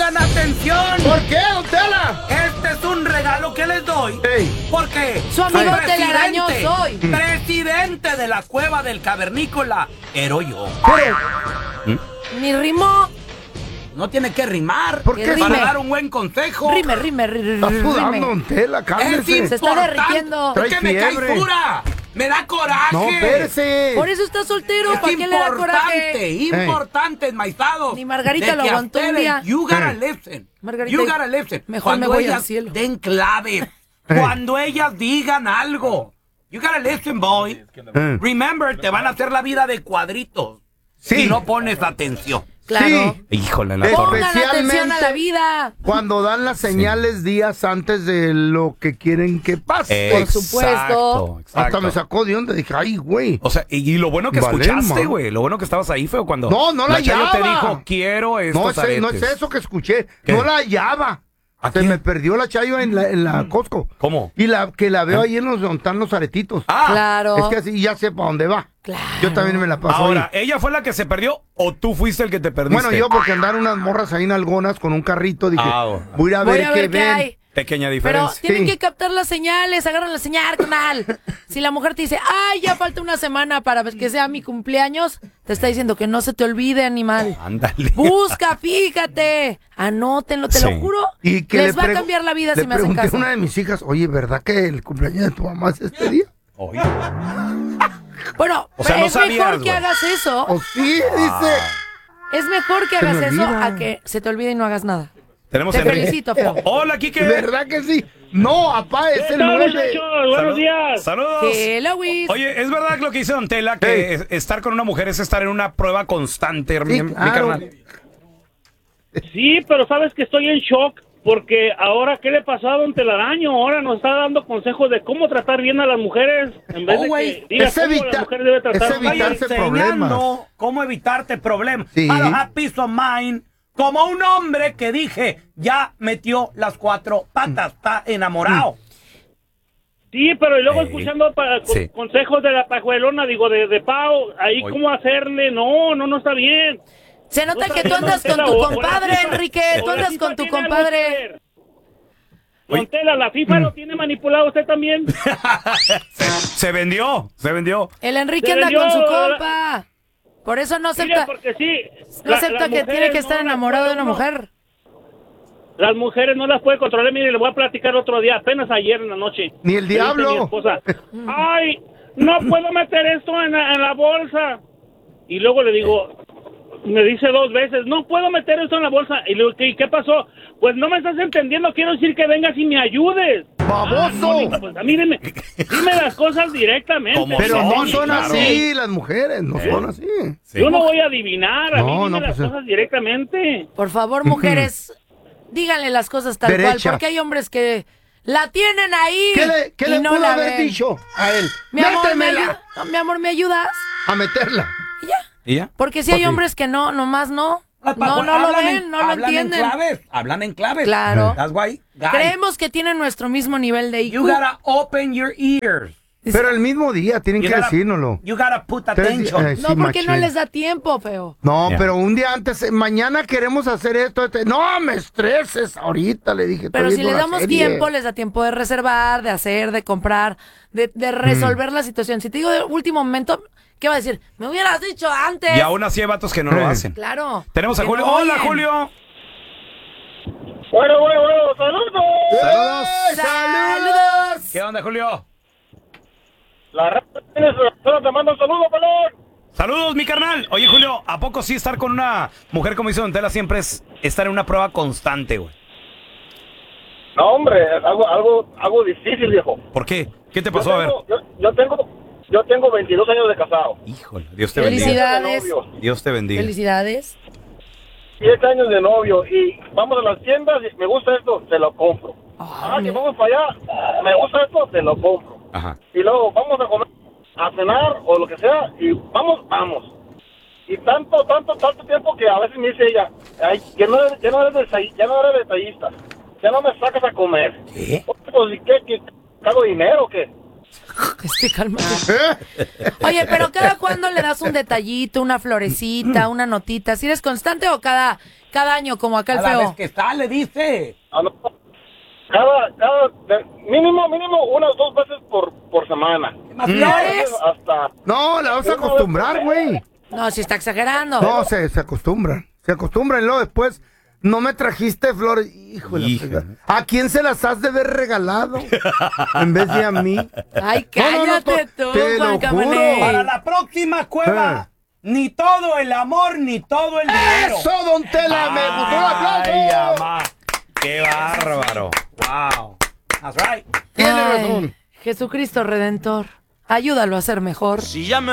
pongan atención. ¿Por qué, don Tela? Este es un regalo que les doy. Ey. Porque Su amigo telaraño soy. Presidente de la cueva del cavernícola, era yo. Ni rimó. No tiene que rimar. ¿Por qué? Para Rime. dar un buen consejo. Rime. Está sudando, don Tela, cálmese. Se está derritiendo. Es que me cae fiebre. dura. Me da coraje. No, espérese. Por eso está soltero. Es ¿Para qué le da coraje? importante, enmaizados. Ni Margarita de lo que a aguantó un ustedes, día. You gotta listen. Margarita, You gotta listen. mejor Cuando me voy al ellas cielo. den claves. Cuando ellas digan algo. You gotta listen, boy. Remember, te van a hacer la vida de cuadritos. Sí. Si no pones atención. Claro. Sí. Híjole, Pongan atención a la Especialmente vida. cuando dan las señales días antes de lo que quieren que pase. Por supuesto. Hasta me sacó de onda. Dije, ay, güey. O sea, y lo bueno que Vale, escuchaste, ma. güey. Lo bueno que estabas ahí fue cuando No la Chayo te hallaba. dijo, quiero estos No es aretes. eso que escuché. ¿Qué? No la hallaba. ¿A Se quién? me perdió la Chayo en la Costco. ¿Cómo? Y que la veo ahí en donde están los aretitos. Ah, Claro. Es que así ya sé para dónde va. Claro. Yo también me la paso ahora, ahí. ¿ella fue la que se perdió o tú fuiste el que te perdiste? Bueno, yo porque andaron unas morras ahí en algonas con un carrito, dije, Ah, voy a ir a ver qué ven. hay. Pequeña Pero diferencia. tienen Sí. que captar las señales, agarran la señal, canal. Si la mujer te dice, ay, ya falta una semana para que sea mi cumpleaños, te está diciendo que no se te olvide, animal. Ándale. Busca, fíjate, anótenlo, te Sí. lo juro. Y que les le va a cambiar la vida le si me hacen pregunté a caso. una de mis hijas, oye, ¿verdad que el cumpleaños de tu mamá es este día? Oye. Bueno, O sea, pero no es sabías, mejor que güey. hagas eso. O sí, dice. Es mejor que Se me hagas eso olvida. a que se te olvide y no hagas nada. Tenemos Te a Enrique. felicito, feo. Hola, Kike. ¿Verdad que sí? No, papá, es el 9. Buenos días. Saludos. Hello, Wiz. Oye, ¿es verdad lo que dice Don Tela? Que Hey. estar con una mujer es estar en una prueba constante, mi claro. carnal. Sí, pero sabes que estoy en shock porque ahora, ¿qué le pasó a Don Telaraño? Ahora nos está dando consejos de cómo tratar bien a las mujeres en vez de güey, que diga es cómo la evita- mujer debe es tratar. evitar- evitarse problemas. Cómo evitarte problemas. Sí. Para have peace of mind. Como un hombre que dije, ya metió las 4 patas, está enamorado. Sí, pero y luego Ey. escuchando Sí. consejos de la pajuelona, digo, de Pau, ahí Oye. cómo hacerle, no está bien. Se nota No que tú sabía, andas con Don tu Tela, compadre, ahora sí, Enrique. Tú ahora andas sí con tu tiene algo compadre. que ver. Don Tela, la FIFA lo tiene manipulado usted también. Se vendió. El Enrique Se anda vendió, con su ¿verdad? compa. Por eso no Mire, acepta, porque sí. no acepta las que tiene mujeres que estar no las enamorado de puede una uno- mujer. Las mujeres no las puede controlar. Mire, le voy a platicar otro día, apenas ayer en la noche. Ni el Me dice diablo. mi esposa, ay, no puedo meter esto en la bolsa. Y luego le digo, me dice 2 veces, no puedo meter esto en la bolsa. Y le digo, ¿qué pasó? Pues no me estás entendiendo, quiero decir que vengas y me ayudes. ¡Baboso! Pues a mí dime las cosas directamente. Como Pero no son, son claro. así las mujeres, no son así. Sí. Yo no voy a adivinar, a mí No, dime no, las pues, cosas directamente. Por favor, mujeres, díganle las cosas tal cual, Derecha. porque hay hombres que la tienen ahí ¿Qué y le no pudo la haber ven. dicho a él? Mi amor, ¡Métemela! mi amor, ¿me ayudas? A meterla. Y ya. ¿Y ya? Porque si hay hombres que no, nomás no. No lo ven, no lo entienden. Hablan en claves. Claro. That's why, guys, Creemos que tienen nuestro mismo nivel de IQ. you gotta open your ears. Pero el mismo día tienen You que gotta- decírnoslo. You gotta put 3 attention. días, No, sí, porque no machín. les da tiempo, feo. No, Ya. pero un día antes, mañana queremos hacer esto. No me estreses ahorita, le dije. Pero estoy si viendo les la damos serie. tiempo, les da tiempo de reservar, de hacer, de comprar, de resolver la situación. Si te digo de último momento, ¿qué va a decir? Me hubieras dicho antes. Y aún así hay vatos que no lo hacen. Claro. Tenemos a Que Julio. no Hola, oyen. Julio. Bueno, saludos. Saludos. ¡Saludos! ¿Qué onda, Julio? La raza te manda un saludo, pelón. Saludos, mi carnal. Oye, Julio, ¿a poco sí estar con una mujer como dice Don Tela siempre es estar en una prueba constante, güey? No, hombre, es algo difícil, viejo. ¿Por qué? ¿Qué te pasó? A ver. Yo tengo 22 años de casado. Híjole, Dios te bendiga. Felicidades. De novio, Dios te bendiga. Felicidades. 7 años de novio y vamos a las tiendas y me gusta esto, te lo compro. Que vamos para allá, me gusta esto, te lo compro. Ajá. Y luego vamos a comer, a cenar o lo que sea y vamos. Y tanto tiempo que a veces me dice ella, ay, ya no eres detallista, ya no me sacas a comer. ¿Qué? Pues, ¿y qué? ¿Cago dinero o qué? Cálmate. Oye, pero ¿cada cuándo le das un detallito, una florecita, una notita? ¿Si eres constante o cada año como acá el Cada feo? vez que está, le dice. Mínimo unas 2 veces por semana. ¿Más ¿Flores? Hasta... No, la vas a acostumbrar, güey. No, si está exagerando. No, se acostumbran. Se acostumbran y luego después no me trajiste flores. Híjole. ¿A quién se las has de haber regalado? En vez de a mí. Ay, cállate tú, te lo Juan juro. Camaney. Para la próxima cueva, ni todo el amor, ni todo el dinero. ¡Eso, don Tela! ¡Me gustó el aplauso! Ay, amá. ¡Qué bárbaro! Wow. That's right. Tiene Ay, razón. Jesucristo Redentor, ayúdalo a ser mejor. Si ya me